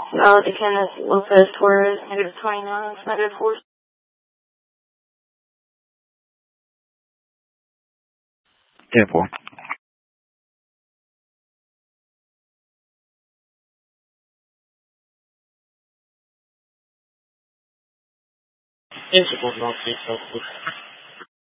Kenneth Lopez Torres, -29, -4. 10-4. Principal North East